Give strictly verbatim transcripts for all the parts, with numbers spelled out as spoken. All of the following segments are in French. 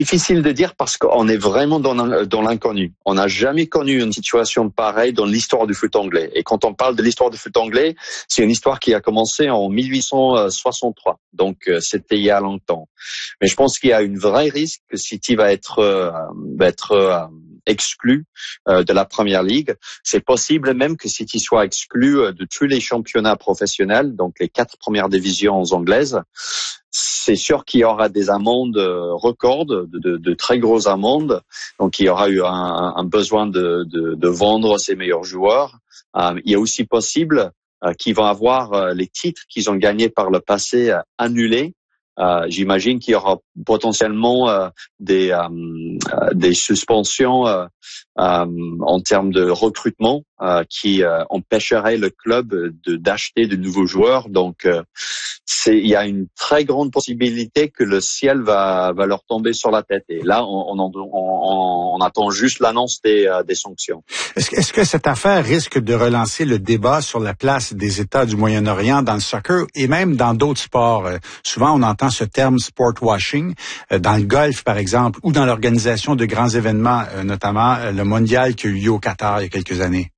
Difficile de dire parce qu'on est vraiment dans, dans l'inconnu. On n'a jamais connu une situation pareille dans l'histoire du foot anglais. Et quand on parle de l'histoire du foot anglais, c'est une histoire qui a commencé en mille huit cent soixante-trois. Donc, c'était il y a longtemps. Mais je pense qu'il y a une vraie risque que City va être, euh, va être euh, exclu euh, de la Première Ligue. C'est possible même que City soit exclu de tous les championnats professionnels, donc les quatre premières divisions anglaises. C'est sûr qu'il y aura des amendes records, de, de, de très grosses amendes. Donc, il y aura eu un, un besoin de, de, de vendre ses meilleurs joueurs. Euh, il est aussi possible euh, qu'ils vont avoir euh, les titres qu'ils ont gagnés par le passé euh, annulés. Euh, j'imagine qu'il y aura potentiellement euh, des, euh, des suspensions euh, euh, en termes de recrutement euh, qui euh, empêcheraient le club de d'acheter de nouveaux joueurs. Donc, euh, c'est, il y a une très grande possibilité que le ciel va, va leur tomber sur la tête. Et là, on, on, on, on attend juste l'annonce des, euh, des sanctions. Est-ce que, est-ce que cette affaire risque de relancer le débat sur la place des États du Moyen-Orient dans le soccer et même dans d'autres sports? Euh, souvent, on entend ce terme sport washing euh, dans le golf, par exemple, ou dans l'organisation de grands événements, euh, notamment euh, le mondial qui a eu lieu au Qatar il y a quelques années.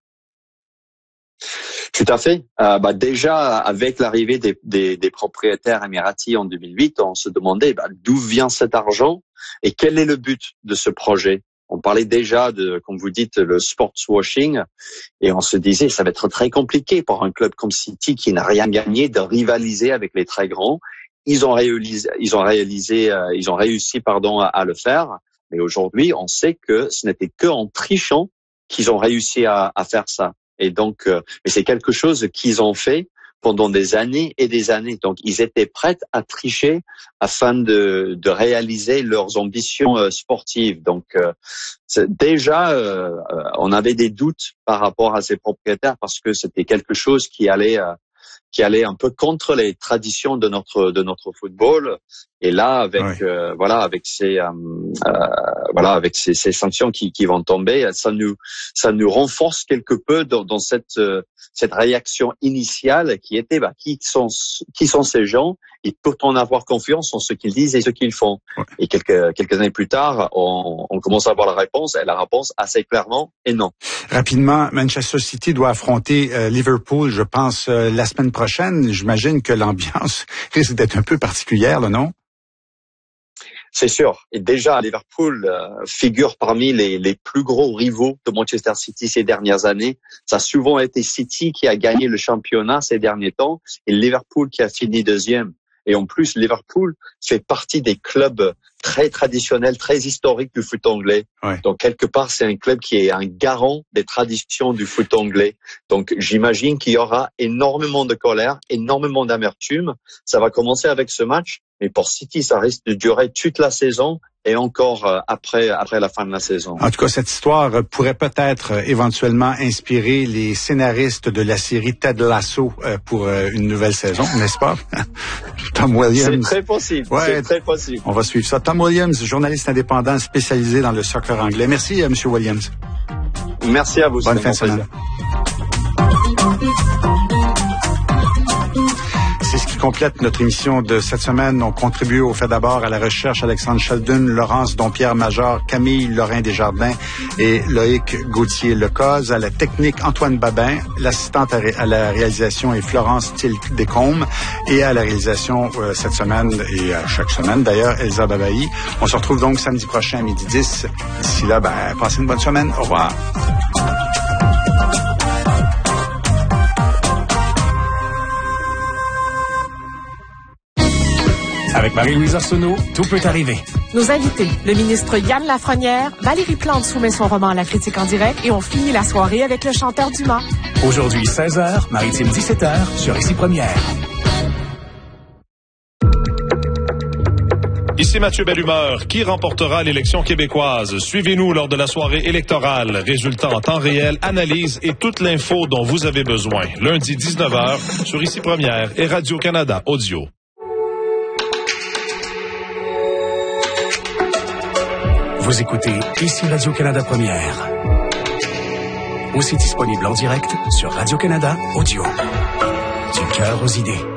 Tout à fait. Euh, bah déjà, avec l'arrivée des, des, des propriétaires émiratis en deux mille huit, on se demandait bah, d'où vient cet argent et quel est le but de ce projet. On parlait déjà de, comme vous dites, le sports washing, et on se disait ça va être très compliqué pour un club comme City qui n'a rien gagné de rivaliser avec les très grands. Ils ont réalisé, ils ont réalisé, euh, ils ont réussi, pardon, à, à le faire. Mais aujourd'hui, on sait que ce n'était que en trichant qu'ils ont réussi à, à faire ça. Et donc, euh, mais c'est quelque chose qu'ils ont fait pendant des années et des années. Donc, ils étaient prêts à tricher afin de, de réaliser leurs ambitions euh, sportives. Donc, euh, déjà, euh, on avait des doutes par rapport à ces propriétaires parce que c'était quelque chose qui allait euh, qui allait un peu contre les traditions de notre de notre football. Et là, avec oui. euh, voilà, avec ces euh, euh, voilà, avec ces, ces sanctions qui, qui vont tomber, ça nous ça nous renforce quelque peu dans, dans cette euh, cette réaction initiale qui était bah, qui sont qui sont ces gens. Ils peuvent en avoir confiance en ce qu'ils disent et ce qu'ils font. Oui. Et quelques quelques années plus tard, on, on commence à avoir la réponse. Et la réponse assez clairement est non. Rapidement, Manchester City doit affronter euh, Liverpool, je pense, euh, la semaine prochaine. J'imagine que l'ambiance risque d'être un peu particulière, là, non? C'est sûr. Et déjà, Liverpool euh, figure parmi les, les plus gros rivaux de Manchester City ces dernières années. Ça a souvent été City qui a gagné le championnat ces derniers temps et Liverpool qui a fini deuxième. Et en plus, Liverpool fait partie des clubs très traditionnels, très historiques du foot anglais. Ouais. Donc, quelque part, c'est un club qui est un garant des traditions du foot anglais. Donc, j'imagine qu'il y aura énormément de colère, énormément d'amertume. Ça va commencer avec ce match. Mais pour City, ça risque de durer toute la saison et encore euh, après après la fin de la saison. En tout cas, cette histoire pourrait peut-être euh, éventuellement inspirer les scénaristes de la série Ted Lasso euh, pour euh, une nouvelle saison, n'est-ce pas? Tom Williams. C'est très possible. Ouais, c'est très possible. On va suivre ça. Tom Williams, journaliste indépendant spécialisé dans le soccer anglais. Merci, euh, Monsieur Williams. Merci à vous. Bonne fin de semaine. C'est ce qui complète notre émission de cette semaine. On contribue au fait d'abord à la recherche Alexandre Sheldon, Laurence Dompierre-Major, Camille Lorrain-Desjardins et Loïc Gauthier-Lecoz. À la technique, Antoine Babin. L'assistante à la réalisation est Florence Thiel-Descombes. Et à la réalisation euh, cette semaine et à chaque semaine d'ailleurs, Elsa Babaï. On se retrouve donc samedi prochain à midi dix. D'ici là, ben, passez une bonne semaine. Au revoir. Avec Marie-Louise Arsenault, tout peut arriver. Nos invités, le ministre Yann Lafrenière, Valérie Plante soumet son roman à la critique en direct et on finit la soirée avec le chanteur Dumas. Aujourd'hui, seize heures, Maritime dix-sept heures, sur Ici Première. Ici Mathieu Bellumeur. Qui remportera l'élection québécoise? Suivez-nous lors de la soirée électorale. Résultats en temps réel, analyse et toute l'info dont vous avez besoin. Lundi dix-neuf heures, sur Ici Première et Radio-Canada Audio. Vous écoutez Ici Radio-Canada Première. Aussi disponible en direct sur Radio-Canada Audio. Du cœur aux idées.